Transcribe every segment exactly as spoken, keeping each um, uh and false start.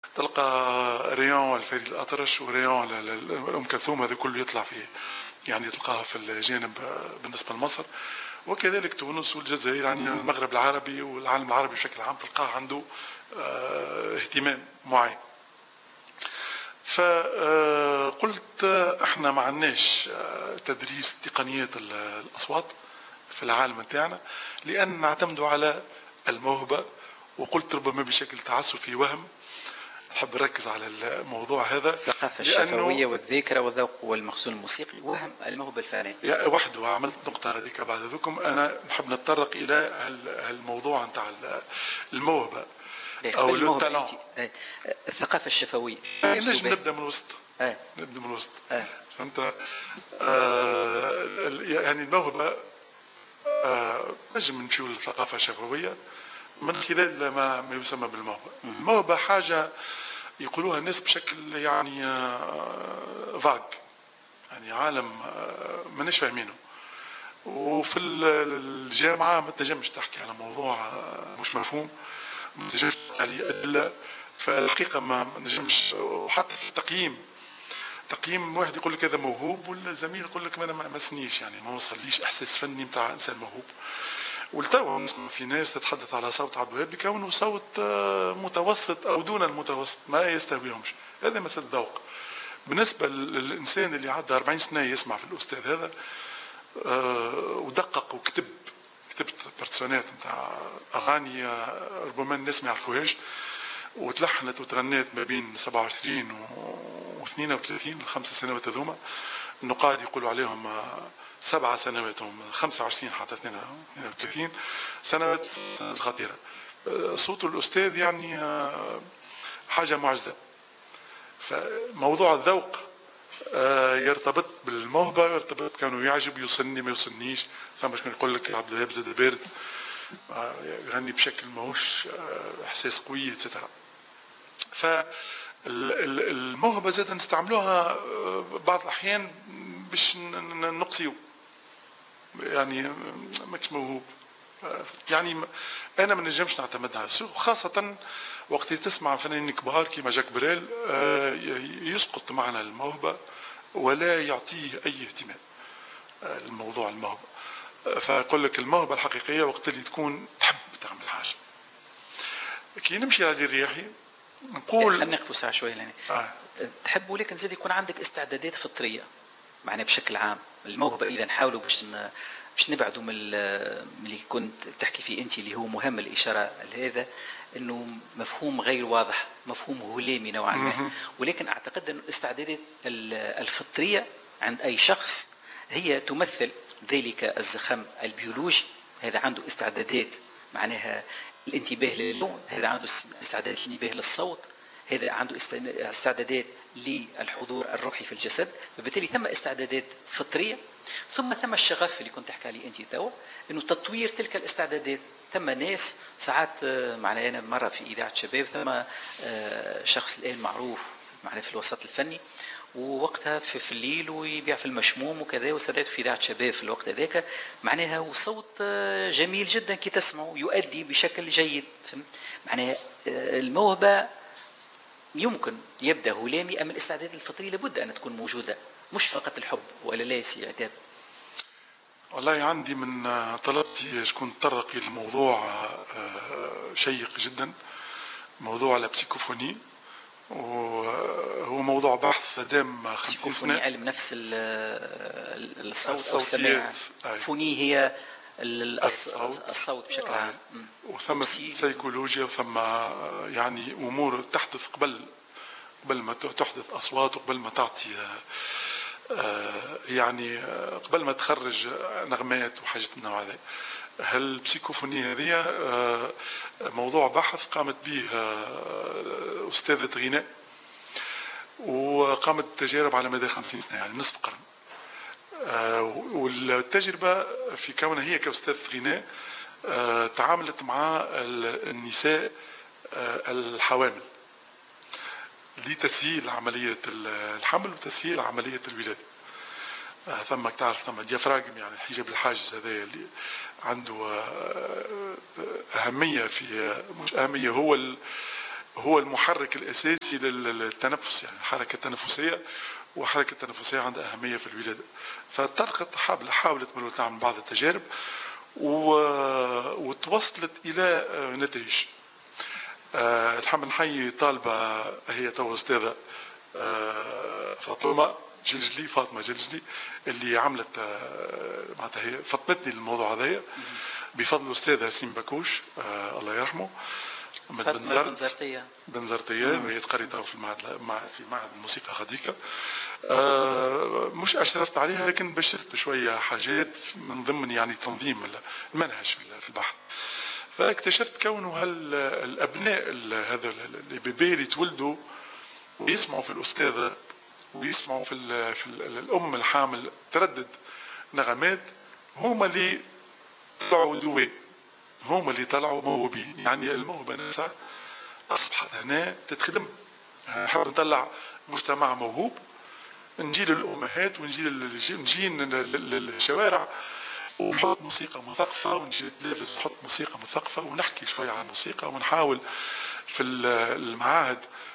تلقى ريون الفريد الأطرش وريون الأم كلثوم، هذا كله يطلع فيه، يعني تلقاها في الجانب بالنسبة لمصر، وكذلك تونس والجزائر، يعني المغرب العربي والعالم العربي بشكل عام تلقاه عنده اهتمام معين. فقلت احنا ما عندناش تدريس تقنيات الأصوات في العالم نتاعنا، لأن نعتمد على الموهبة. وقلت ربما بشكل تعسفي وهم، نحب نركز على الموضوع هذا، الثقافة الشفوية والذاكرة والذوق والمخزون الموسيقي وهم الموهبة الفنية وحده. عملت نقطة هذيك، بعد ذلكم أنا نحب نتطرق إلى الموضوع نتاع الموهبة أو التالون. الثقافة الشفوية نجم نبدأ من الوسط، نبدأ من الوسط، فهمت؟ آه يعني الموهبة آه نجم نمشيو للثقافة الشفوية من خلال ما, ما يسمى بالموهبة. الموهبة حاجة يقولوها الناس بشكل يعني فاغ، يعني عالم ماناش فاهمينه، وفي الجامعة ما تنجمش تحكي على موضوع مش مفهوم، ما تنجمش تحكي عليه أدلة، فالحقيقة ما نجمش. وحتى في التقييم، تقييم واحد يقول لك هذا موهوب، والزميل يقول لك ما ما سنيش، يعني ما وصليش إحساس فني نتاع إنسان موهوب. والتو نسمع في ناس تتحدث على صوت عبد الوهاب بكونه صوت متوسط او دون المتوسط، ما يستهويهمش. هذا مسألة ذوق. بالنسبه للانسان اللي عدى أربعين سنه يسمع في الاستاذ هذا ودقق وكتب، كتبت بارتسونات نتاع اغاني ربما الناس ما يعرفوهاش، وتلحنت وترنات ما بين سبعة وعشرين و اثنين وثلاثين، الخمس سنوات هذوما النقاد يقولوا عليهم سبعة سنوات، هم خمسة وعشرين حتى اثنين وثلاثين سنوات خطيرة. صوت الأستاذ يعني حاجة معجزة. فموضوع الذوق يرتبط بالموهبة، يرتبط كانوا يعجب، يوصلني ما يوصلنيش. ثم شكون يقول لك عبد الوهاب زاد بارد، يغني بشكل ماهوش إحساس قوي اتسترا. فالموهبة زاد نستعملوها بعض الأحيان باش نقصيو، يعني ماكش موهوب، يعني انا ما نجمش نعتمد على نفسي، خاصه وقت تسمع فنانين كبار كيما جاك بريل يسقط معنا الموهبه ولا يعطيه اي اهتمام الموضوع الموهبه. فاقول لك الموهبه الحقيقيه وقت اللي تكون تحب تعمل حاجه. كي نمشي على الرياحي نقول خلينا نقفوا ساعه شويه يعني. آه. تحب ولكن زاد يكون عندك استعدادات فطريه، معناها بشكل عام الموهبه. اذا نحاولوا باش باش نبعدوا من اللي كنت تحكي فيه انت اللي هو مهم الاشاره لهذا، انه مفهوم غير واضح، مفهوم هلامي نوعا ما. ولكن اعتقد ان الاستعدادات الفطريه عند اي شخص هي تمثل ذلك الزخم البيولوجي. هذا عنده استعدادات معناها الانتباه للون، هذا عنده استعدادات الانتباه للصوت، هذا عنده استعدادات للحضور الروحي في الجسد. فبالتالي ثم استعدادات فطريه، ثم ثم الشغف اللي كنت تحكي عليه انت توا، انه تطوير تلك الاستعدادات. ثم ناس ساعات معنا، انا مره في اذاعه شباب ثم شخص الان معروف معنا في الوسط الفني، ووقتها في الليل ويبيع في المشموم وكذا، واستدعيته في اذاعه شباب في الوقت هذاك، معناها وصوت جميل جدا كي تسمعه، يؤدي بشكل جيد. معناها الموهبه يمكن يبدا هلامي، اما الاستعداد الفطري لابد ان تكون موجوده، مش فقط الحب ولا لا سي عتاب. والله عندي من طلبتي شكون تطرق الى الموضوع شيق جدا، موضوع البسيكوفوني، وهو موضوع بحث دام خمسين سنة. علم نفس الصوت او السماع. فوني هي الصوت, الصوت بشكل عام. وثم سيكولوجيا، وثم يعني امور تحدث قبل قبل ما تحدث اصوات، وقبل ما تعطي يعني قبل ما تخرج نغمات وحاجات من النوع هذا. هالبسيكوفونية هذه موضوع بحث قامت به أستاذة غناء، وقامت تجارب على مدى خمسين سنة، يعني نصف قرن. والتجربة في كونها هي كأستاذة غناء تعاملت مع النساء الحوامل لتسهيل عملية الحمل وتسهيل عملية الولادة. ثم تعرف ثم ديافراغم، يعني الحجاب الحاجز هذا اللي عنده أهمية، في مش أهمية، هو هو المحرك الاساسي للتنفس، يعني الحركه التنفسيه، وحركه التنفسيه عندها اهميه في الولاده. فطرقت حاولت حاولت تعمل بعض التجارب وتوصلت الى نتائج. أه تحب نحيي طالبه هي تو استاذه أه فاطمه جلجلي، فاطمه جلجلي، اللي عملت أه معناتها هي فطنتني للموضوع هذايا بفضل الاستاذ هاسين بكوش أه الله يرحمه، من بنزرت بنزرتيه بنزرتيه وهي تقري في المعهد في معهد الموسيقى غاديكا. أه مش اشرفت عليها لكن بشرت شويه حاجات من ضمن يعني تنظيم المنهج في البحث. فاكتشفت كونه هل الابناء هذا البيبي اللي تولدوا ويسمعوا في الاستاذه ويسمعوا في, ال في ال الام الحامل تردد نغمات، هم اللي طلعوا دوي، هم اللي طلعوا موهوبين. يعني الموهبه نفسها اصبحت هنا تتخدم. نحب نطلع مجتمع موهوب، نجي للامهات ونجي نجي للشوارع ونحط موسيقى مثقفه، ونجي نتلفز نحط موسيقى مثقفه ونحكي شويه عن الموسيقى، ونحاول في المعاهد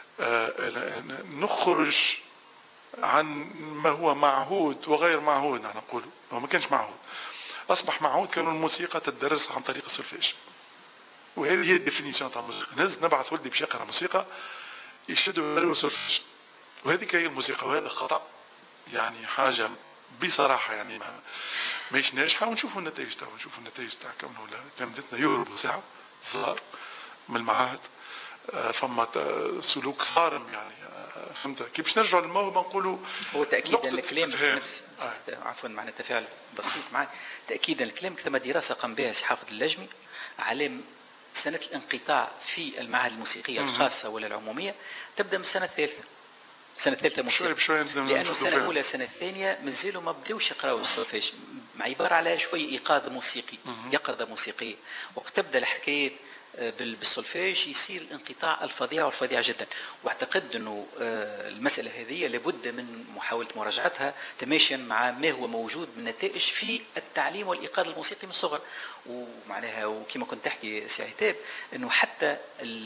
نخرج عن ما هو معهود وغير معهود. نحن نقول هو ما كانش معهود، اصبح معهود كانوا الموسيقى تدرس عن طريق السولفيج، وهذه هي الديفينيسيون تاع الموسيقى. نهز نبعث ولدي باش يقرا موسيقى يشدوا يقراوا سولفيج، وهذيك هي الموسيقى، وهذا خطا. يعني حاجه بصراحه يعني ما ماهيش ناجحه، ونشوفوا النتائج تاعها، ونشوفوا النتائج تاع كونه تلامذتنا يهربوا ساعه صغار من المعاهد. فما سلوك صارم يعني فهمت كيف باش نرجعوا للموهبه نقولوا هو تاكيدا الكلام نفس آه. عفوا معنا تفاعل بسيط معك. تاكيدا الكلام ثم دراسه قام بها سي حافظ اللجمي على سنه الانقطاع في المعاهد الموسيقيه الخاصه ولا العموميه تبدا من السنه الثالثه، السنه الثالثه موسيقى، لانه السنه الاولى السنه الثانيه مازالوا ما بداوش يقراوا السولفيج، مع عباره على شويه ايقاظ موسيقي، يقظه موسيقيه. وقت تبدا الحكايه بالسولفيج يصير الانقطاع الفظيع والفظيع جدا. واعتقد انه المساله هذه لابد من محاوله مراجعتها تماشيا مع ما هو موجود من نتائج في التعليم والايقاظ الموسيقي من الصغر. ومعناها وكما كنت تحكي سي عتاب انه حتى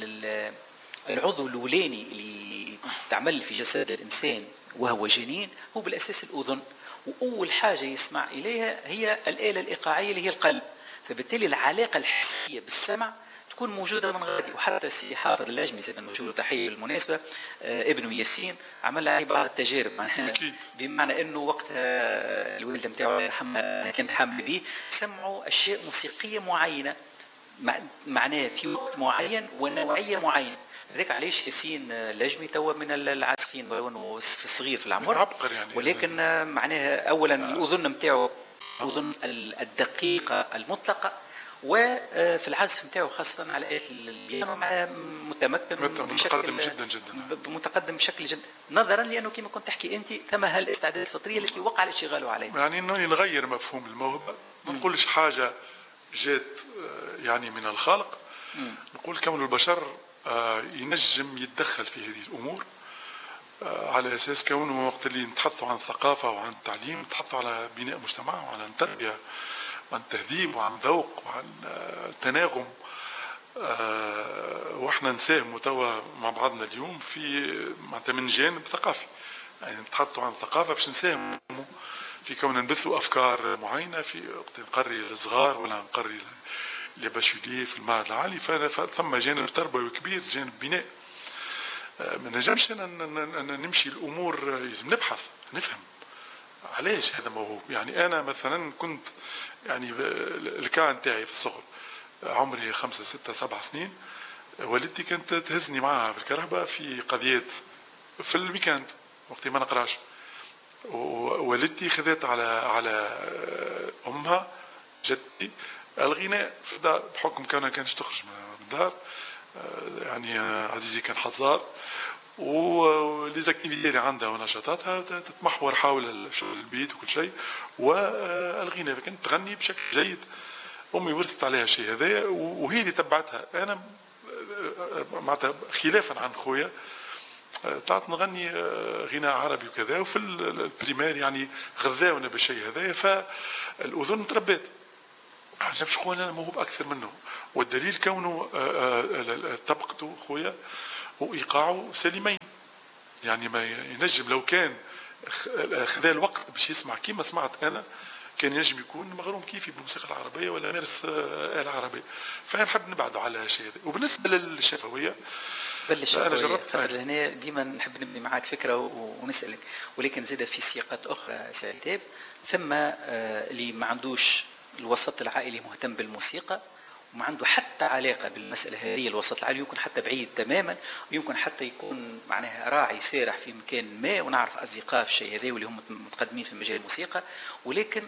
العضو الاولاني اللي تعمل في جسد الانسان وهو جنين هو بالاساس الاذن، واول حاجه يسمع اليها هي الاله الايقاعيه اللي هي القلب. فبالتالي العلاقه الحسيه بالسمع تكون موجوده من غادي. وحتى سي حافظ اللجمي سيدنا الموجود تحيه بالمناسبه آه ابنه ياسين عمل عليه بعض التجارب بمعنى انه وقتها الوالده نتاعو الله يرحمها كانت حامله به، سمعوا اشياء موسيقيه معينه معناه في وقت معين ونوعيه معينه. ذاك علاش ياسين اللجمي توا من العازفين ولو في الصغير في العمر عبقر يعني، ولكن معناها اولا الاذن نتاعو الاذن الدقيقه المطلقه، وفي العزف نتاعو خاصه على آلة البيانو مع متمكن متقدم جدا جدا متقدم بشكل جدا، نظرا لانه كما كنت تحكي انت ثم هالاستعدادات الفطريه التي وقع الاشتغال عليها. يعني انه نغير مفهوم الموهبه، ما نقولش حاجه جات يعني من الخالق، نقول كون البشر ينجم يتدخل في هذه الامور على اساس كونه وقت اللي نتحدثوا عن الثقافه وعن التعليم نتحدثوا على بناء مجتمع وعلى التربيه وعن التهذيب وعن ذوق وعن تناغم. واحنا نساهموا توا مع بعضنا اليوم في معناتها من جانب ثقافي، يعني نتحدثوا عن الثقافه باش نساهموا في كون نبثوا افكار معينه في وقت نقري الصغار ولا نقري لي باشولي في المعهد العالي. فثم جانب تربوي كبير، جانب بناء. ما نجمش نمشي الامور، لازم نبحث نفهم علاش هذا موهوب. يعني انا مثلا كنت يعني الكا نتاعي في الصغر عمري خمسة ستة سبع سنين، والدتي كانت تهزني معها بالكرهبه في قضيات في الويكاند وقت ما نقراش، ووالدتي خذت على على امها جدتي الغناء في الدار بحكم كونها كانت تخرج من الدار. يعني عزيزي كان حزار وليزاكتيفيتي اللي عندها ونشاطاتها تتمحور حول شغل البيت وكل شيء، والغناء كانت تغني بشكل جيد. امي ورثت عليها الشيء هذايا وهي اللي تبعتها. انا معناتها خلافا عن خويا طلعت نغني غناء عربي وكذا، وفي البريمير يعني غذاونا بالشيء هذايا، فالاذن تربت. باش نقول انا موهوب اكثر منه، والدليل كونه طبقته خويا وايقاعه سليمين. يعني ما ينجم لو كان خذا الوقت باش يسمع كيما سمعت انا كان ينجم يكون مغروم كيفي بالموسيقى العربيه ولا مارس آلة عربيه. فنحب نبعدوا على الشيء هذا. وبالنسبه للشفويه بلش انا جربت هنا ديما نحب نبني معاك فكره ونسالك، ولكن زاد في سياقات اخرى سي عتاب، ثم اللي ما عندوش الوسط العائلي مهتم بالموسيقى وما عنده حتى علاقه بالمساله هذه، الوسط العائلي يمكن حتى بعيد تماما، ويمكن حتى يكون معناها راعي سارح في مكان ما، ونعرف اصدقاء في الشيء هذا واللي هم متقدمين في مجال الموسيقى، ولكن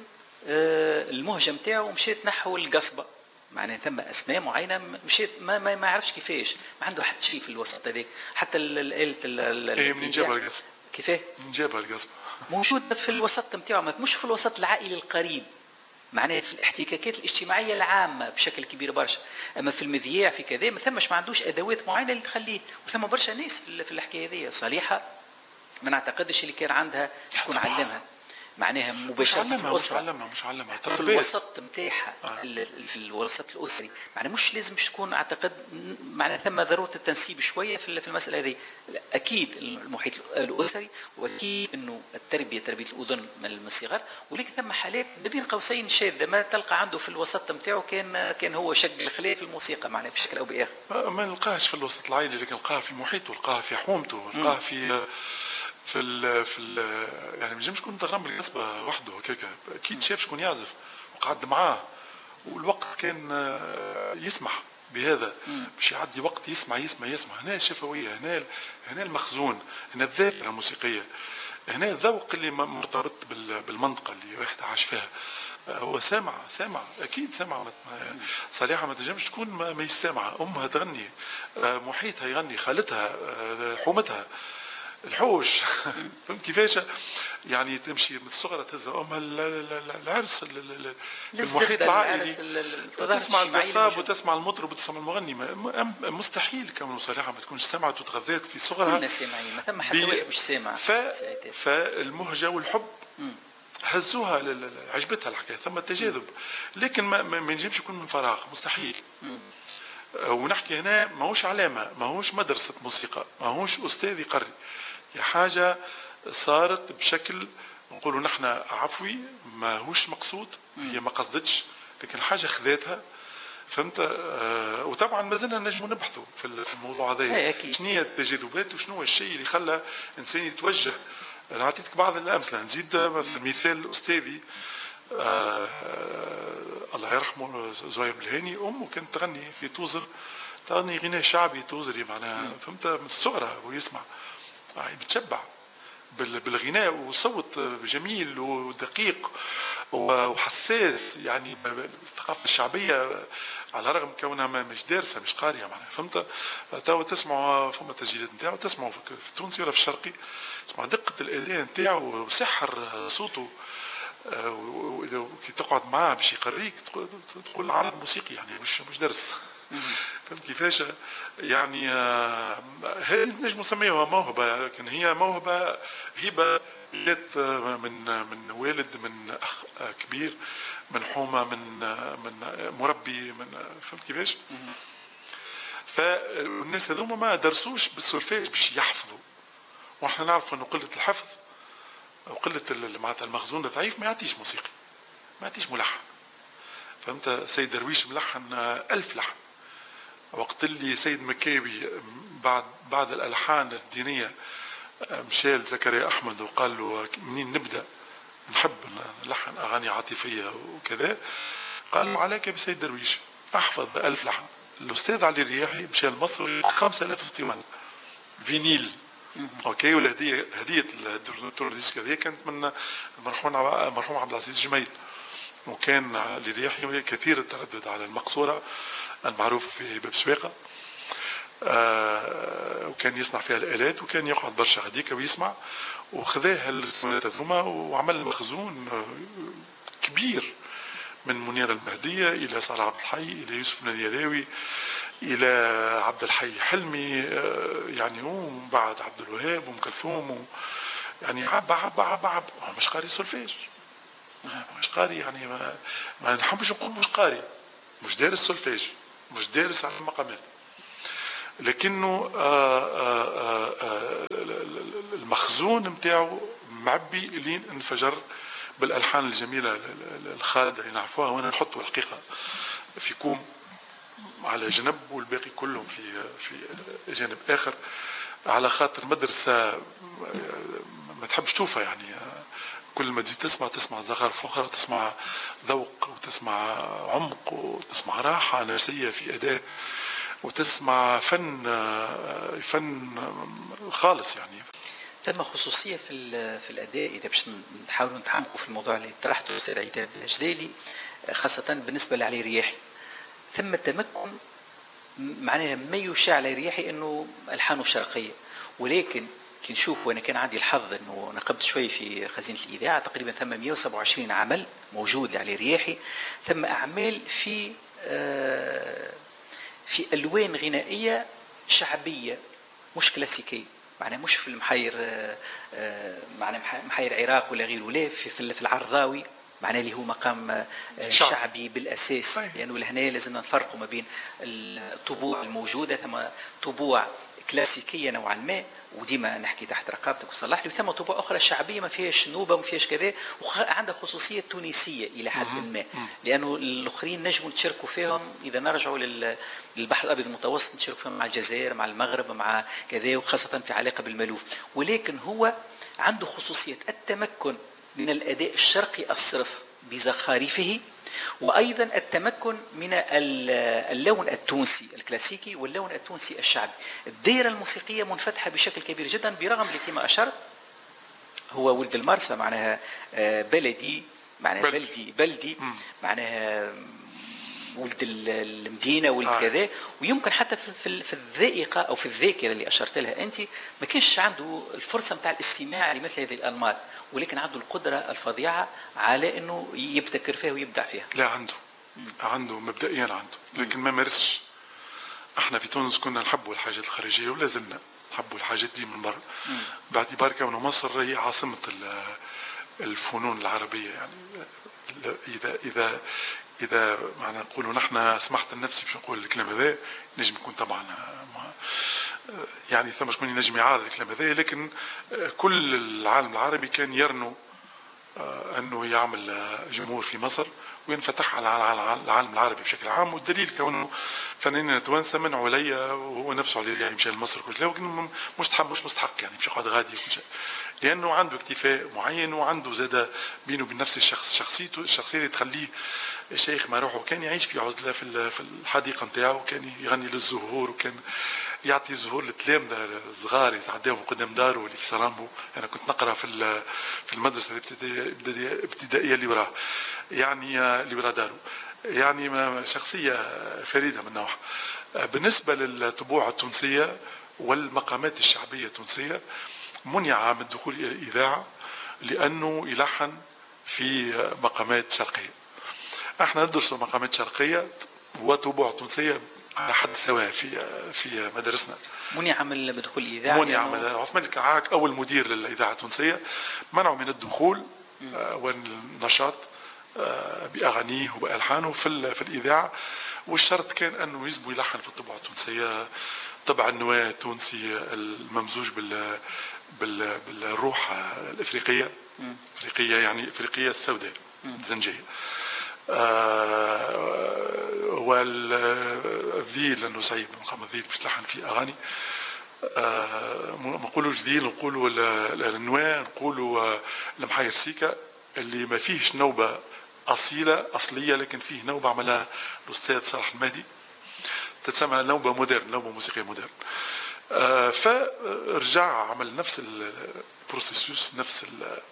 المهجه نتاعو مشيت نحو القصبه، معناها ثم اسماء معينه مشيت ما ما, ما يعرفش كيفاش، ما عنده حتى شيء في الوسط هذاك، حتى الاله ايه منين جابها القصبه؟ كيفاه؟ منين جابها القصبه؟ موجوده في الوسط نتاعو، مش في الوسط العائلي القريب، معناها في الاحتكاكات الاجتماعيه العامه بشكل كبير برشا، اما في المذياع في كذا ما ثمش، ما عندوش ادوات معينه اللي تخليه، وثم برشا ناس في الحكايه هذه صالحه ما نعتقدش اللي كان عندها شكون علمها، معناها مباشره مش علمها مش علمها مش علمها في الوسط نتاعها آه. في الوسط الاسري، معناها مش لازم تكون، اعتقد معناها ثم ضروره التنسيب شويه في المساله هذه، اكيد المحيط الاسري، واكيد انه التربيه تربيه الاذن من الصغر، ولكن ثم حالات ما بين قوسين شاذه ما تلقى عنده في الوسط نتاعو كان كان هو شق الخلاف في الموسيقى معناها بشكل او باخر. ما نلقاهش في الوسط العائلي، لكن نلقاها في محيطه، نلقاها في حومته، نلقاها في في ال في ال يعني ما نجمش يكون تغرم بالقصبه وحده هكاك، اكيد شاف شكون يعزف وقعد معاه، والوقت كان يسمح بهذا باش يعدي وقت يسمع يسمع يسمع. هنا الشفويه، هنا هنا المخزون، هنا الذاكره الموسيقيه، هنا الذوق اللي مرتبط بالمنطقه اللي واحد عاش فيها. هو سامع سامع اكيد سامع. صالحه ما تنجمش تكون ما سامعه، امها تغني، محيطها يغني، خالتها، حومتها، الحوش فهمت كيفاش؟ يعني تمشي من الصغرى تهزها امها العرس المحيط العائلي، تسمع القصاب وتسمع المطرب وتسمع المغني. مستحيل كون صالحه ما تكونش سمعت وتغذيت في صغرها. كلنا سامعين، ما ثم حتى واحد مش سامع. ف... فالمهجه والحب هزوها، عجبتها الحكايه، ثم التجاذب، لكن ما, ما ينجمش يكون من فراغ، مستحيل. ونحكي هنا ماهوش علامه، ماهوش مدرسه موسيقى، ماهوش استاذ يقري، هي حاجه صارت بشكل نقولوا نحن عفوي، ماهوش مقصود، هي ما قصدتش، لكن حاجه خذاتها، فهمت؟ آه وطبعا ما زلنا نجموا نبحثوا في الموضوع هذا، شنو هي التجاذبات وشنو هو الشيء اللي خلى انسان يتوجه. انا اعطيتك بعض الامثله، نزيد مثال استاذي آه الله يرحمه زهير بالهاني، امه كانت تغني في توزر، تغني غناء شعبي توزري معناها، فهمت؟ من الصغرى ويسمع آه بتشبع بالغناء، وصوت جميل ودقيق وحساس، يعني الثقافه الشعبيه على الرغم كونها مش دارسه مش قاريه معناها، فهمت؟ تو تسمعوا فما تسجيلات نتاعو، تسمعوا في التونسي ولا في الشرقي، تسمع دقه الاداء نتاعو وسحر صوته، كي تقعد معاه باش يقريك تقول عرض موسيقي، يعني مش مش درس. فهمت كيفاش؟ يعني هذه نجم نسميها موهبه، لكن هي موهبه هبه جات من من والد، من اخ كبير، من حومه، من من مربي، من فهمت كيفاش؟ فالناس هذوما ما درسوش بالسولفيج باش يحفظوا، واحنا نعرف انه قله الحفظ وقله معناتها المخزون ضعيف ما يعطيش موسيقي، ما يعطيش ملحن. فهمت؟ سيد درويش ملحن ألف لحن، وقت اللي سيد مكاوي بعد بعد الالحان الدينيه مشى لزكريا احمد وقال له منين نبدا نحب نلحن اغاني عاطفيه وكذا، قال له عليك بسيد درويش احفظ ألف لحن. الاستاذ علي الرياحي مشى لمصر خمسة آلاف اسطوانه فينيل، اوكي، والهديه هديه الدكتور ديسك هذه كانت من المرحوم المرحوم عبد العزيز جميل، وكان علي الرياحي كثير التردد على المقصوره المعروف في باب سويقه، آه وكان يصنع فيها الالات، وكان يقعد برشا هذيك ويسمع، وخذاها السنوات هذوما وعمل مخزون كبير من منيره المهديه الى سارة عبد الحي الى يوسف النيلاوي الى عبد الحي حلمي، آه يعني ومن بعد عبد الوهاب وام كلثوم، يعني عب عب عب عب مش قاري سولفيج، مش قاري، يعني ما, ما نحبش نقول مش قاري، مش دارس سولفيج، مش دارس على المقامات، لكنه المخزون نتاعو معبي لين انفجر بالالحان الجميله الخالده اللي نعرفوها، وانا نحطوا الحقيقه في كوم على جنب والباقي كلهم في في جانب اخر، على خاطر مدرسه ما تحبش تشوفها. يعني كل ما تزيد تسمع تسمع زخارف اخرى، تسمع ذوق وتسمع عمق وتسمع راحه نفسيه في اداء وتسمع فن فن خالص. يعني ثم خصوصيه في في الاداء، اذا باش نحاولوا نتعمقوا في الموضوع اللي طرحته استاذ عتاب الجديلي، خاصه بالنسبه لعلي رياحي، ثم التمكن معناها ما يشاع على رياحي انه الحانه شرقيه، ولكن كي نشوف، وانا كان عندي الحظ انه نقبت شوي في خزينه الاذاعه، تقريبا ثم مئة وسبعة وعشرين عمل موجود لعلي رياحي، ثم اعمال في في الوان غنائيه شعبيه مش كلاسيكيه، معناها مش في المحير معناها محير العراق ولا غيره، لا في في العرضاوي، معناه اللي هو مقام شعبي بالاساس، لانه لهنا لازم نفرقوا ما بين الطبوع الموجوده، ثم طبوع كلاسيكيه نوعا ما، وديما نحكي تحت رقابتك وصلح لي، وثم طبوع اخرى شعبيه ما فيهاش نوبه وما فيهاش كذا، وعندها خصوصيه تونسيه الى حد ما، لانه الاخرين نجموا نتشاركوا فيهم اذا نرجعوا للبحر الابيض المتوسط، نتشاركوا فيهم مع الجزائر مع المغرب مع كذا، وخاصه في علاقه بالمالوف، ولكن هو عنده خصوصيه التمكن من الاداء الشرقي الصرف بزخارفه، وايضا التمكن من اللون التونسي الكلاسيكي واللون التونسي الشعبي. الدائره الموسيقيه منفتحه بشكل كبير جدا، برغم اللي كما اشرت هو ولد المرسى، معناها بلدي، معناها بلدي بلدي معناها ولد المدينه ولد آه. كذا، ويمكن حتى في في الذائقه او في الذاكره اللي اشرت لها انت ما كانش عنده الفرصه نتاع الاستماع لمثل هذه الانماط، ولكن عنده القدره الفظيعه على انه يبتكر فيها ويبدع فيها. لا عنده م. عنده مبدئيا عنده، لكن ما مارسش. احنا في تونس كنا نحبوا الحاجات الخارجيه ولا زلنا نحبوا الحاجات دي من برا، باعتبار كون مصر هي عاصمه الفنون العربيه. يعني اذا اذا اذا معنا نقولوا نحن سمحت لنفسي باش نقول الكلام هذا، نجم يكون طبعا يعني ثم شكون ينجم يعارض الكلام هذا، لكن كل العالم العربي كان يرنو انه يعمل جمهور في مصر وينفتح على العالم العربي بشكل عام، والدليل كونه فنانين التوانسه منعوا عليا وهو نفسه عليه يمشي لمصر كل، لكن مش مش مستحق يعني باش يقعد غادي وكل شيء، لانه عنده اكتفاء معين وعنده زاده بينه وبين نفس الشخص، شخصيته الشخصيه اللي تخليه شيخ ما روحه، كان يعيش في عزله في في الحديقه نتاعو، كان يغني للزهور، وكان يعطي زهور للتلامذه الصغار يتعداهم قدام داره اللي في سرامبو. انا كنت نقرا في في المدرسه الابتدائيه الابتدائيه اللي وراه، يعني اللي ورا داره، يعني شخصيه فريده من نوعها. بالنسبه للطبوع التونسيه والمقامات الشعبيه التونسيه، منع من الدخول الى الاذاعه لانه يلحن في مقامات شرقيه. احنا ندرس مقامات شرقيه وطبوع تونسيه على حد سواء في في مدارسنا. منع من دخول الاذاعه، منع من عثمان الكعاك اول مدير للاذاعه التونسيه منعوا من الدخول آه والنشاط آه باغانيه وبالحانه في في الاذاعه، والشرط كان انه يجب يلحن في الطبوع التونسيه، طبع النواه التونسي الممزوج بال بالروح الافريقيه، افريقيه يعني افريقيه السوداء الزنجيه. آه والذيل لانه صعيب مقام الذيل باش تلحن في اغاني، آه ما نقولوش ذيل، نقولوا النواه، نقولوا المحير سيكا، اللي ما فيهش نوبه اصيله اصليه، لكن فيه نوبه عملها الاستاذ صالح المهدي تتسمى نوبه مودرن، نوبه موسيقيه مودرن. آه فرجع عمل نفس البروسيسوس، نفس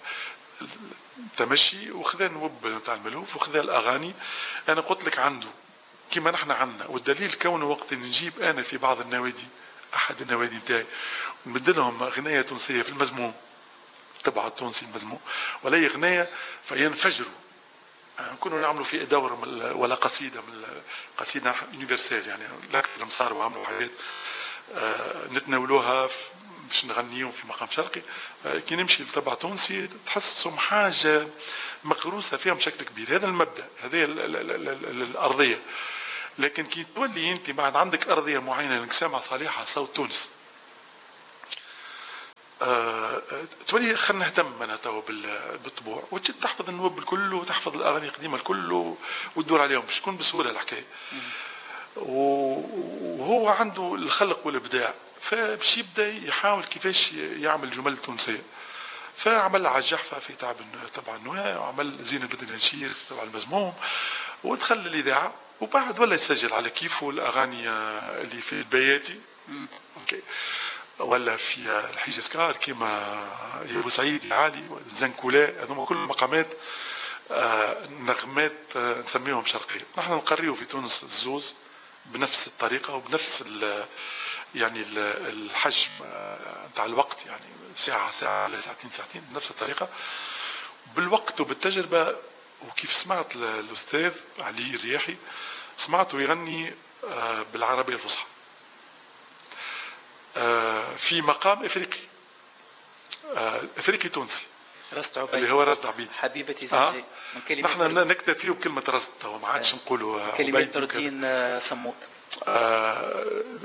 التمشي، وخذا النوب نتاع الملوف وخذا الاغاني. انا قلت لك عنده كما نحن عنا، والدليل كونه وقت نجيب انا في بعض النوادي، احد النوادي نتاعي، ونمد لهم غنايه تونسيه في المزموم، الطبع التونسي المزموم، ولا غنايه فينفجروا، نكونوا نعملوا في دوره ولا قصيده من قصيده يونيفرسال، يعني الاكثر صاروا وعملوا حاجات آه نتناولوها باش نغنيهم في مقام شرقي. كي نمشي لطبع تونسي تحسهم حاجه مغروسه فيهم بشكل كبير. هذا المبدا، هذه الارضيه. لكن كي تولي انت بعد عندك ارضيه معينه انك سامع صالحه صوت تونس، أه تولي خلينا نهتم انا تو بالطبوع وتحفظ النواب الكل وتحفظ الاغاني القديمه الكل وتدور عليهم باش تكون بسهوله الحكايه. وهو عنده الخلق والابداع، فباش يبدا يحاول كيفاش يعمل جمل تونسيه. فعمل على الجحفه في تعب تبع النواه، وعمل زينه بدنا نشير تبع المزموم، ودخل الاذاعه، وبعد ولا يسجل على كيفه الاغاني اللي في البياتي اوكي، ولا في الحيج سكار كيما يا بوسعيد عالي والزنكولاء، هذوما كل مقامات آه نغمات آه نسميهم شرقيه. نحن نقريو في تونس الزوز بنفس الطريقه وبنفس ال يعني ال الحجم نتاع آه الوقت، يعني ساعه ساعه ولا ساعتين ساعتين بنفس الطريقه بالوقت وبالتجربه. وكيف سمعت الاستاذ علي الرياحي سمعته يغني آه بالعربيه الفصحى آه في مقام افريقي آه افريقي تونسي رصد عبيدي اللي هو رصد عبيدي حبيبتي زنجي آه. من كلمات نحن نكتفي بكلمه رصد وما عادش نقولوا كلمات روتين صمود. آه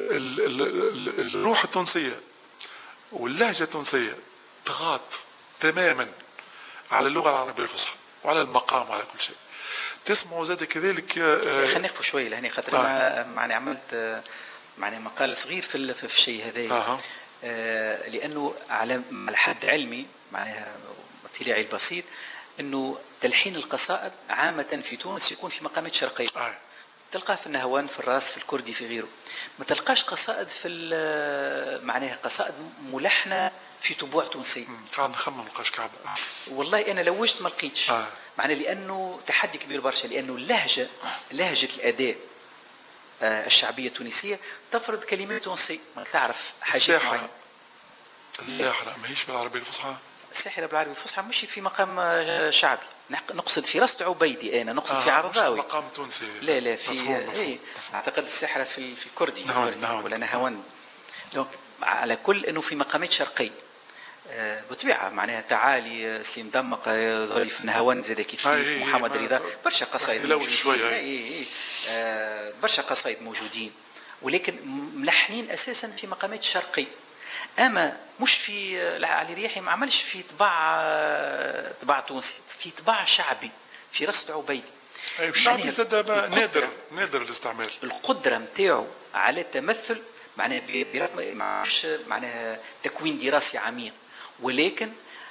الروح التونسيه واللهجه التونسيه طغات تماما على اللغه العربيه الفصحى وعلى المقام وعلى كل شيء. تسمعوا زاد كذلك آه خلينا نقفوا شوي لهني خاطر انا آه. معني عملت معني مقال صغير في في الشيء هذا آه. آه لانه على الحد علمي معناها اطلاعي البسيط انه تلحين القصائد عامه في تونس يكون في مقامات شرقيه آه. تلقاه في النهوان في الراس في الكردي في غيره، ما تلقاش قصائد في معناها قصائد ملحنه في طبوع تونسيه. قاعد نخمم نلقاش كعبه والله انا لوجت ما لقيتش آه. معناها لانه تحدي كبير برشا، لانه اللهجه لهجه الاداء آه الشعبيه التونسيه تفرض كلمات تونسيه، ما تعرف حاجات معينه. الساحره ماهيش بالعربيه الفصحى؟ الساحره بالعربيه الفصحى مش في مقام شعبي، نقصد في رصد عبيدي، انا نقصد آه في عرضاوي مش مقام تونسي. لا لا في مفهوم مفهوم. ايه اعتقد الساحره في في الكردي نهون نهون. ولا نهوان. دونك على كل انه في مقامات شرقيه آه بطبيعه معناها تعالي سليم دمق ظريف نهوان زاد كيف آه محمد رضا برشا قصايد موجودين اي اي آه برشا قصايد موجودين، ولكن ملحنين اساسا في مقامات شرقيه. اما مش في علي رياحي ما عملش في طباع طباع تونسي، في طباع شعبي في رصد عبيدي. اي الشعبي زاد نادر نادر الاستعمال. القدره نتاعو على التمثل معناها مش معناها تكوين دراسي عميق، ولكن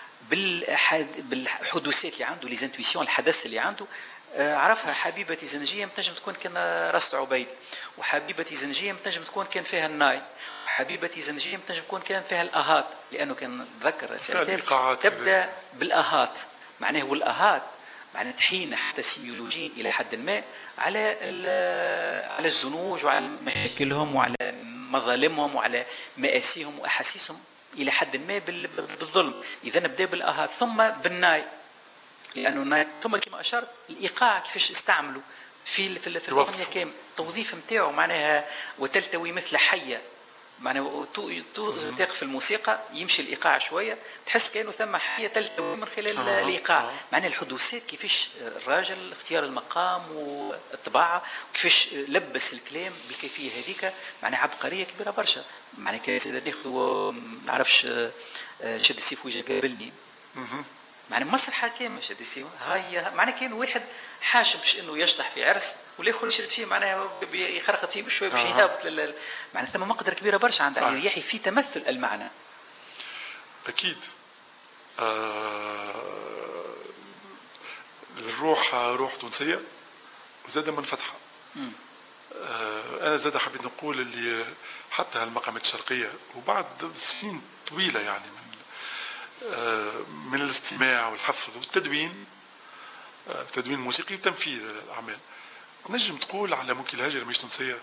بالحدوثات اللي عنده لي زانتويسيون الحدث اللي عنده عرفها. حبيبتي زنجيه متنجم تكون كان رصد عبيدي، وحبيبتي زنجيه متنجم تكون كان فيها الناي، حبيبتي زنجيه متنجم تكون كان فيها الاهات، لانه كان نتذكر تبدا بالاهات معناه، والاهات معناه تحين حتى سيميولوجيا الى حد ما على على الزنوج وعلى مشاكلهم وعلى مظالمهم وعلى مآسيهم واحاسيسهم الى حد ما بالظلم. اذا نبدا بالاهات ثم بالناي، لانه الناي ثم كما اشرت الايقاع كيفاش استعملوا في في الاغنيه كامل، التوظيف نتاعو معناها وتلتوي مثل حيه معناها تطيق في الموسيقى يمشي الايقاع شويه تحس كانه ثم حيه تلتوي من خلال آه الايقاع آه. معناها الحدوثات كيفاش الراجل اختيار المقام والطباعه وكيفاش لبس الكلام بالكيفيه هذيك معناها عبقريه كبيره برشا. معناها كان ناخذ ما نعرفش شد السيف وجا قابلني معناها مسرحه كامله شد السيف هاي معناها كان واحد حاشم باش انه يشطح في عرس والاخر يشد فيه معناها يخرقط فيه بشوي باش يهابط لل... معناها ثم مقدره كبيره برشا عند علي رياحي في تمثل المعنى. اكيد آه الروح روح تونسيه وزاد منفتحه. آه انا زاد حبيت نقول اللي حتى هالمقامات الشرقيه وبعد سنين طويله يعني من آه من الاستماع والحفظ والتدوين تدوين موسيقي وتنفيذ الاعمال، تنجم تقول على ممكن الهجره مش تونسيه،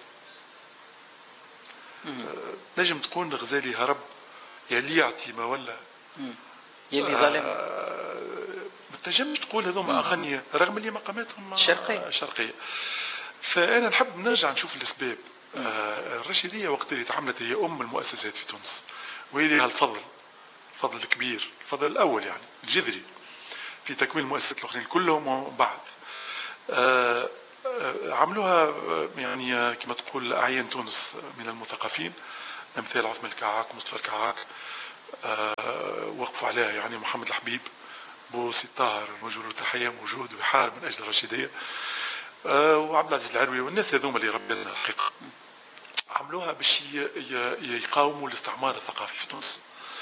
تنجم تكون الغزالي هرب يا ليعتي ما ولا يلي ظالم، ما تنجمش تقول هذوما اغاني رغم اللي مقاماتهم شرقيه شرقيه. فانا نحب نرجع نشوف الاسباب. الرشيديه وقت اللي تعاملت هي ام المؤسسات في تونس، وهي لها الفضل الفضل الكبير، الفضل الاول يعني الجذري في تكوين المؤسسات الاخرين كلهم وبعد. آه عملوها يعني كما تقول أعيان تونس من المثقفين، أمثال عثمان الكعاك، مصطفى الكعاك، وقفوا عليها، يعني محمد الحبيب، بو سي طاهر نوجه له تحية موجود ويحارب من أجل الرشيدية، وعبد العزيز العروي والناس هذوما اللي ربينا الحقيقة. عملوها باش يقاوموا الاستعمار الثقافي في تونس،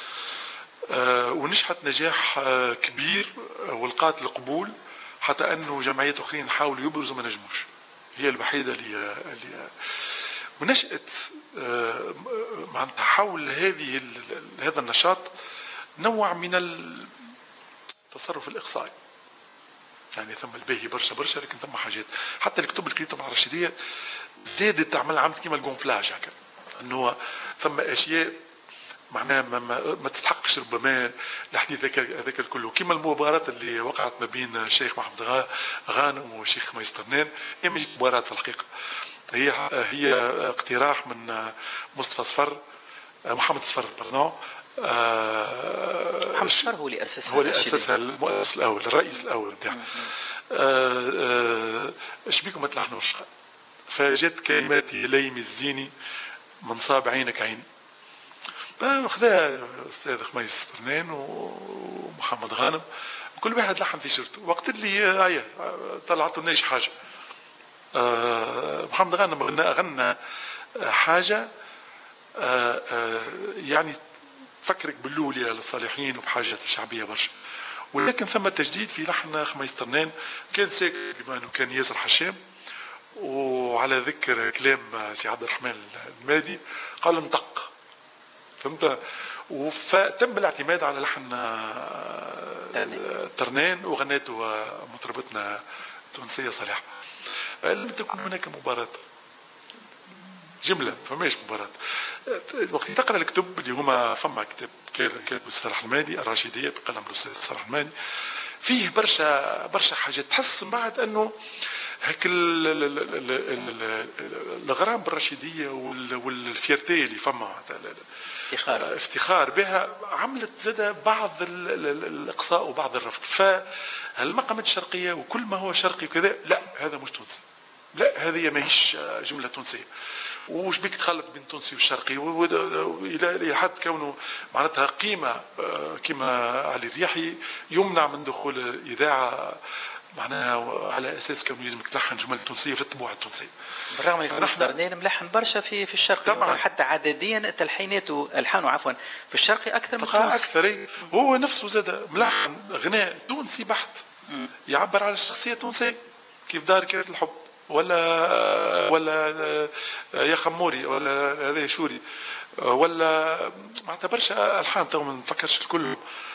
ونجحت نجاح كبير ولقات القبول، حتى انه جمعيات اخرين حاولوا يبرزوا ما نجموش. هي الوحيده اللي اللي ونشأت معناتها حول هذه هذا النشاط نوع من التصرف الاقصائي. يعني ثم الباهي برشا برشا، لكن ثم حاجات حتى الكتب اللي كتبتهم على الرشيديه زادت تعمل عملت كيما الجونفلاج هكا، انه ثم اشياء معناها ما, ما, ما تستحقش ربما الحديث هذاك هذاك الكل، كيما المباراة اللي وقعت ما بين الشيخ محمد غانم والشيخ خميس طرنان. هي مش مباراة في الحقيقة، هي هي اقتراح من مصطفى صفر محمد صفر باردون. محمد صفر هو اللي اسسها، هو اللي اسسها، المؤسس الاول الرئيس الاول نتاعها. ايش بيكم ما تلحنوش؟ فجت كلمات ليم الزيني من صاب عينك عين، خذاها الاستاذ خميس طرنان ومحمد غانم، كل واحد لحن في شرطه. وقت اللي هيا طلعت لناش حاجه، محمد غانم غنى غنى حاجه يعني فكرك باللولية للصالحين وبحاجات الشعبيه برشا، ولكن ثم تجديد في لحن خميس طرنان كان ساكت بما انه كان ياسر حشام. وعلى ذكر كلام سي عبد الرحمن المادي قال انطق، فهمت؟ فتم الاعتماد على لحن طرنان وغناته مطربتنا التونسيه صالحه. لم تكن هناك مباراه جمله، فماش مباراه. وقت تقرا الكتب اللي هما فما كتاب كاتب صلاح المادي الرشيديه بقلم الاستاذ صلاح المادي، فيه برشا برشا حاجات تحس من بعد انه هيك الغرام بالرشيديه والفيرتي اللي فما افتخار افتخار بها عملت زاد بعض الاقصاء وبعض الرفض. فالمقامات الشرقيه وكل ما هو شرقي وكذا لا هذا مش تونسي، لا هذه ماهيش جمله تونسيه، وش بيك تخلط بين التونسي والشرقي الى حد كونه معناتها قيمه كما علي الرياحي يمنع من دخول الاذاعه معناها على اساس كونه لازمك تلحن جمل تونسيه في الطبوع التونسيه. بالرغم من مصدر ملحن برشا في في الشرق طبعا، حتى عدديا تلحيناته الحانه عفوا في الشرقي اكثر من تونس اكثر. هو نفسه زاد ملحن غناء تونسي بحت يعبر على الشخصيه التونسيه، كيف دار كاس الحب ولا ولا يا خموري ولا هذا شوري ولا معناتها برشا الحان تو ما نفكرش الكل.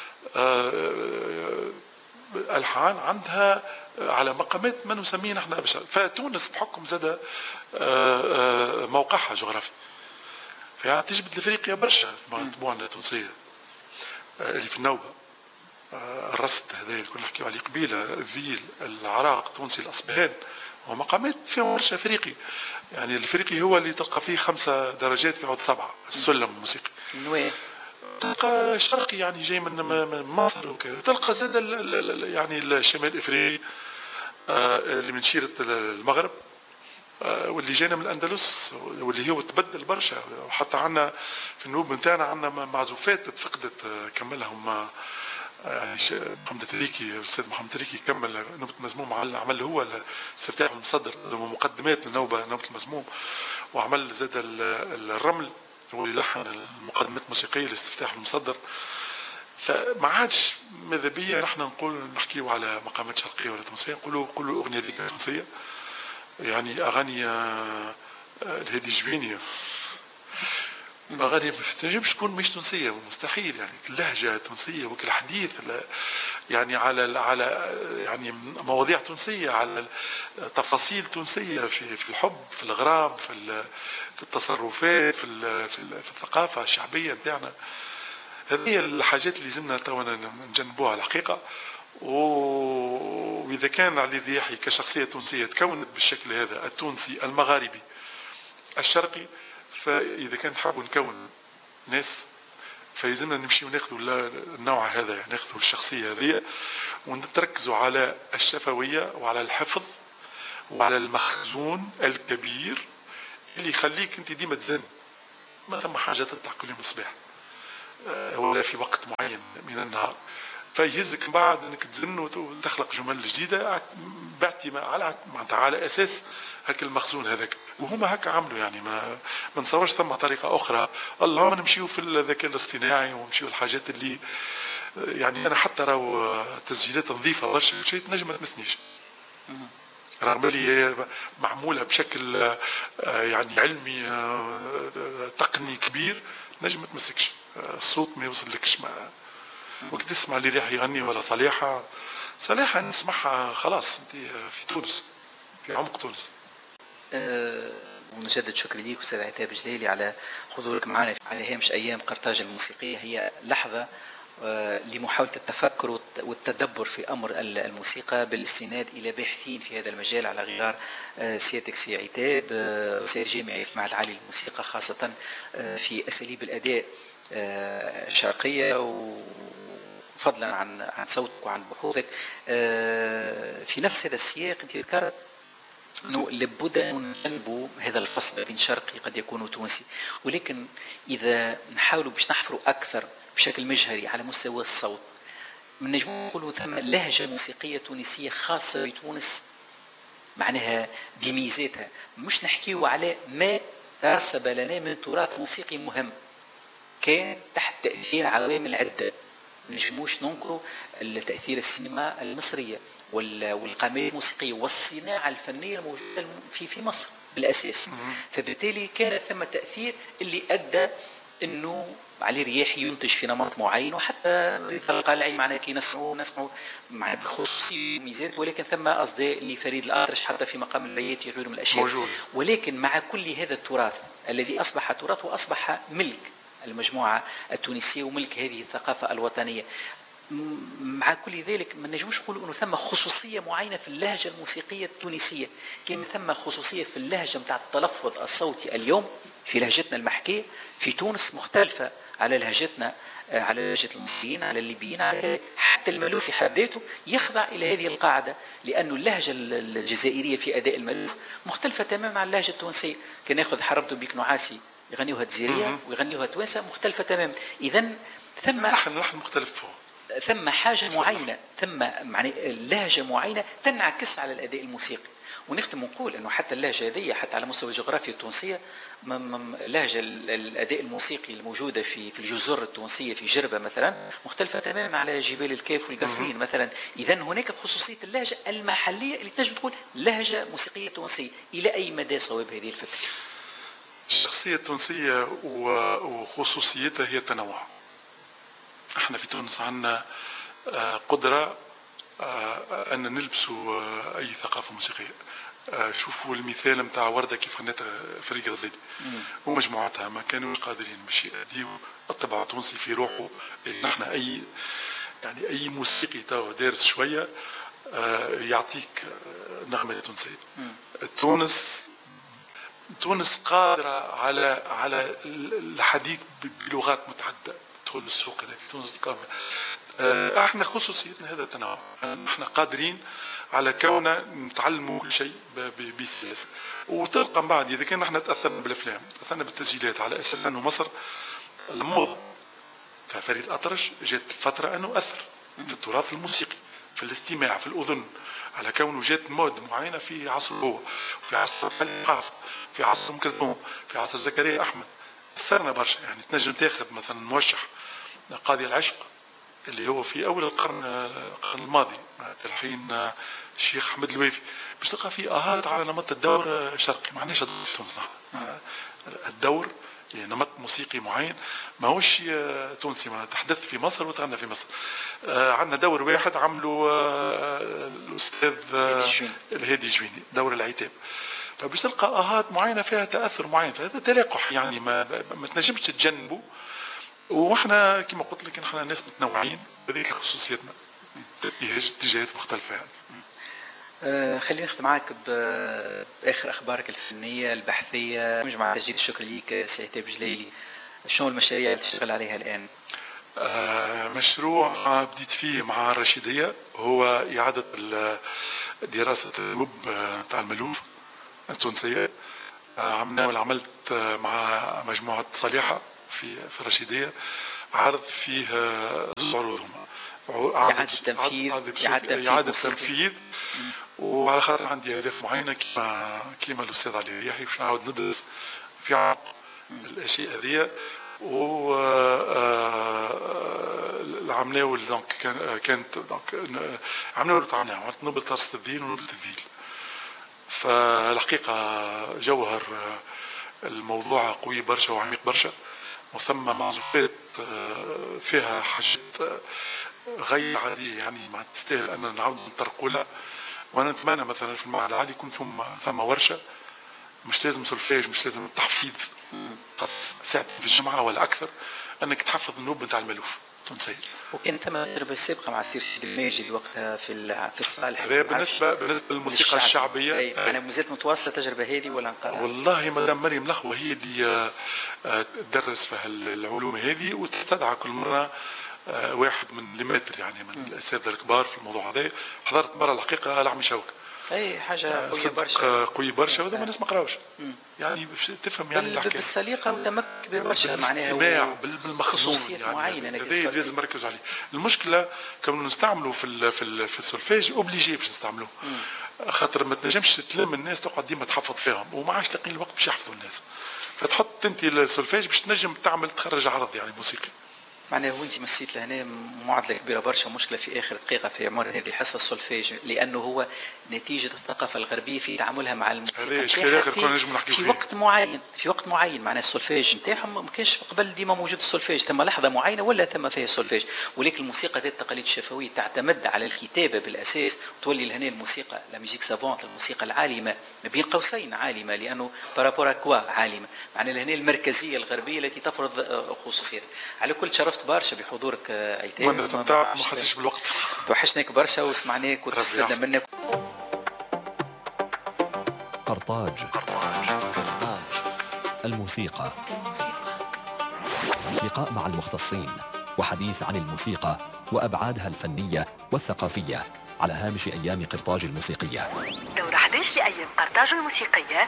الحان عندها على مقامات ما نسميه نحن بشر. فتونس بحكم زاد موقعها جغرافي فيها تجبد لافريقيا برشا مع طبوعنا التونسيه اللي في النوبه، الرصد هذا اللي كنا نحكيو عليه قبيله، الذيل، العراق، التونسي، الاصبهان، ومقامات فيها برشا افريقي. يعني الافريقي هو اللي تلقى فيه خمسه درجات في عود سبعه السلم الموسيقي. نويه تلقى شرقي يعني جاي من مصر وكذا، تلقى زاد يعني الشمال الافريقي اللي من شيره المغرب واللي جانا من الاندلس واللي هو تبدل برشا. وحتى عندنا في النوب نتاعنا عندنا معزوفات تفقدت كملهم يعني محمد تريكي، الاستاذ محمد تريكي كمل نوبة المزموم، عمل هو استفتاح المصدر مقدمات للنوبة نوبة المزموم، وعمل زاد الرمل هو اللي لحن المقدمات الموسيقية لاستفتاح المصدر. فما عادش ماذا بيا نحن نقول نحكيو على مقامات شرقية ولا تونسية، نقولوا نقولوا أغنية ذيك تونسية، يعني أغاني الهادي جبيني أغاني ما تنجمش تكون مش تونسية، مستحيل. يعني اللهجة تونسية وكل حديث يعني على على يعني مواضيع تونسية، على تفاصيل تونسية في في الحب، في الغرام، في في التصرفات، في في الثقافة الشعبية نتاعنا. هذه هي الحاجات اللي لازمنا تونا نجنبوها الحقيقة. وإذا كان علي الرياحي كشخصية تونسية تكونت بالشكل هذا التونسي المغاربي الشرقي، فإذا كان نحبوا نكون ناس فيلزمنا نمشي وناخذوا النوع هذا، يعني ناخذوا الشخصية هذه ونتركزوا على الشفوية وعلى الحفظ وعلى المخزون الكبير اللي يخليك انت ديما تزن. ما ثم حاجه تطلع كل يوم الصباح ولا في وقت معين من النهار، فيهزك من بعد انك تزن وتخلق جمل جديده بعتي على معناتها على اساس هاك المخزون هذاك. وهما هكا عملوا يعني، ما ما نصورش ثم طريقه اخرى. اللهم نمشيو في الذكاء الاصطناعي ونمشيو الحاجات اللي يعني انا حتى راهو تسجيلات نظيفه برشا شيء تنجم ما تمسنيش، رغم اللي هي معموله بشكل يعني علمي تقني كبير نجم ما تمسكش، الصوت ما يوصلكش. ما وقت تسمع اللي راح يغني ولا صالحه صالحه نسمعها خلاص انت في تونس، في عمق تونس. أه ونجدد شكري ليك استاذ عتاب جليلي على حضورك معنا على هامش ايام قرطاج الموسيقيه. هي لحظه لمحاولة التفكر والتدبر في أمر الموسيقى بالاستناد إلى باحثين في هذا المجال على غرار سيادتك سي عتاب، أستاذ جامعي في المعهد العالي للموسيقى خاصة في أساليب الأداء الشرقية، وفضلا عن عن صوتك وعن بحوثك في نفس هذا السياق. أنت ذكرت أنه لابد أن نجنبوا هذا الفصل بين شرقي قد يكون تونسي، ولكن إذا نحاولوا باش نحفروا أكثر بشكل مجهري على مستوى الصوت، من نجم نقولوا ثم لهجة موسيقية تونسية خاصة بتونس معناها بميزاتها، مش نحكيوا على ما رسب لنا من تراث موسيقي مهم كان تحت تأثير عوامل عدة. نجموش ننكروا التأثير السينما المصرية والقامات الموسيقية والصناعة الفنية الموجودة في في مصر بالأساس، فبالتالي كان ثم تأثير اللي أدى انه علي رياحي ينتج في نمط معين، وحتى القلعي معنا كي نسمعوا نسمعوا مع بخصوصي ميزات، ولكن ثم اصداء لفريد الأطرش حتى في مقام البياتي وغيره من الاشياء موجود. ولكن مع كل هذا التراث الذي اصبح تراث واصبح ملك المجموعه التونسيه وملك هذه الثقافه الوطنيه، مع كل ذلك ما نجموش نقولوا انه ثم خصوصيه معينه في اللهجه الموسيقيه التونسيه، كما ثم خصوصيه في اللهجه نتاع التلفظ الصوتي اليوم في لهجتنا المحكيه في تونس مختلفه على لهجتنا، على لهجه المصريين، على الليبيين، على حتى المألوف في حد ذاته يخضع الى هذه القاعده، لانه اللهجه الجزائريه في اداء المألوف مختلفه تماما عن اللهجه التونسيه. كان ياخذ حرمته بيك نعاسي يغنيوها جزائريه ويغنيوها توانسه مختلفه تماما. اذا ثم لحن لحن مختلف، ثم حاجه معينه، ثم يعني لهجه معينه تنعكس على الاداء الموسيقي. ونختم ونقول انه حتى اللهجه هذه حتى على مستوى الجغرافيا التونسيه، اللهجه الاداء الموسيقي الموجوده في في الجزر التونسيه في جربه مثلا مختلفه تماما على جبال الكاف والقصرين مثلا. اذا هناك خصوصيه اللهجه المحليه اللي تنجم تقول لهجه موسيقيه تونسيه. الى اي مدى صواب هذه الفكره؟ الشخصيه التونسيه وخصوصيتها هي التنوع. احنا في تونس عندنا قدره ان نلبسوا اي ثقافه موسيقيه. شوفوا المثال نتاع ورده كيف غنتها فريق غزالي ومجموعتها، ما كانوا قادرين باش يأديوا الطبع التونسي في روحه. لان احنا اي يعني اي موسيقي توا دارس شويه يعطيك نغمه تونسيه. تونس تونس قادره على على الحديث بلغات متعدده تدخل السوق هذاك. تونس قادره. احنا خصوصيتنا هذا التنوع، احنا قادرين على كوننا نتعلموا كل شيء بسلاسه. وتلقى من بعد اذا كان احنا تاثرنا بالافلام، تاثرنا بالتسجيلات على اساس انه مصر الموضه، ففريد الأطرش جات فتره انه اثر في التراث الموسيقي، في الاستماع، في الاذن، على كونه جات مود معينه في عصر هو، في عصر حافظ، في عصر ام كلثوم، في عصر زكريا احمد. اثرنا برشا. يعني تنجم تاخذ مثلا موشح قاضي العشق اللي هو في اول القرن القرن الماضي تلحين الشيخ احمد الوافي، باش تلقى فيه اهات على نمط الدور الشرقي. ما عندناش الدور في تونس، الدور نمط موسيقي معين ماهوش تونسي، ما تحدث في مصر وتغنى في مصر. عندنا دور واحد عملوا الاستاذ الهادي جويني، دور العتاب. فباش تلقى اهات معينه فيها تاثر معين، فهذا تلاقح يعني ما, ما تنجمش تتجنبه. واحنا كما قلت لك احنا ناس متنوعين بهذيك خصوصيتنا، اتجاهات مختلفه يعني. أه خلينا نختم معك باخر اخبارك الفنيه البحثيه. مجمع تسجيل الشكر ليك سي عتاب جليلي، شنو المشاريع اللي تشتغل عليها الان؟ أه مشروع بديت فيه مع الرشيدية هو إعادة دراسة النوب تاع الملوف التونسية. عملنا عملت مع مجموعة صالحة في في الرشيدية عرض فيه زوج عروضهم، إعادة تنفيذ إعادة تنفيذ وعلى خاطر عندي أهداف معينة كما كما الأستاذ علي رياحي باش نعاود ندرس في عمق الأشياء هذيا. و عملناو دونك كانت دونك عملناو عملناو عملت نوبل طرس الذيل ونوبل الذيل. فالحقيقة جوهر الموضوع قوي برشا وعميق برشا، وثم معزوفات فيها حاجات غير عادية يعني ما تستاهل أن نعاود نطرقوا لها. وأنا نتمنى مثلا في المعهد العالي يكون ثم ثم ورشة مش لازم سولفاج، مش لازم التحفيظ قص ساعتين في الجمعة ولا أكثر، أنك تحفظ النوب نتاع الملوف التونسي. وكان ثم تجربة السابقة مع السير الماجد وقتها في في الصالح. هذا بالنسبة بالنسبة للموسيقى الشعبية. أي أنا مازلت متواصلة التجربة هذه ولا انقطعت؟ والله مدام مريم لخوة هي دي تدرس في العلوم هذه وتستدعى كل مرة واحد من ليمتر يعني من الأساتذة الكبار في الموضوع هذا. حضرت مرة الحقيقة لعمي شوك. اي حاجه قويه برشا قوي برشا وهذا الناس ما قراوش يعني باش تفهم يعني الحكايه بالسليقه والتمكن كبير برشا معناها الاستماع بالمخزون يعني معينه هذا لازم نركز عليه. المشكله كنا نستعملوا في ال في ال في السولفاج اوبليجي باش نستعملوه خاطر ما تنجمش تلم الناس تقعد ديما تحفظ فيهم وما عادش لاقيين الوقت باش يحفظوا الناس، فتحط انت السولفاج باش تنجم تعمل تخرج عرض يعني موسيقي. معناها وانت مسيت لهنا معادله كبيره برشا، مشكله في اخر دقيقه في عمر هذه الحصه السولفيج، لانه هو نتيجه الثقافه الغربيه في تعاملها مع الموسيقى في, في وقت معين في وقت معين معناها السولفيج نتاعهم ما كانش قبل ديما موجود السولفيج، ثم لحظه معينه ولا ثم فيها السولفيج، ولكن الموسيقى ذات التقاليد الشفويه تعتمد على الكتابه بالاساس، تولي لهنا الموسيقى لا ميوزيك سافونت الموسيقى العالمه ما بين قوسين عالمه، لانه بارابورا كوا عالمه، معناها لهنا المركزيه الغربيه التي تفرض خصوصيات. على كل شرفت برشا بحضورك ايتام، وانا استمتعت ما حسيتش بالوقت. توحشناك برشا وسمعناك وتستفدنا منك. قرطاج الموسيقى، لقاء مع المختصين وحديث عن الموسيقى وأبعادها الفنية والثقافية على هامش أيام قرطاج الموسيقية. دورة إحدى عشر لأيام قرطاج الموسيقية.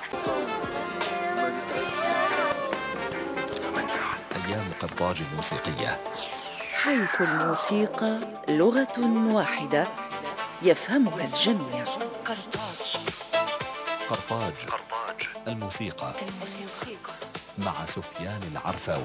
أيام قرطاج الموسيقية، حيث الموسيقى لغة واحدة يفهمها الجميع. قرطاج قرطاج الموسيقى مع سفيان العرفاوي.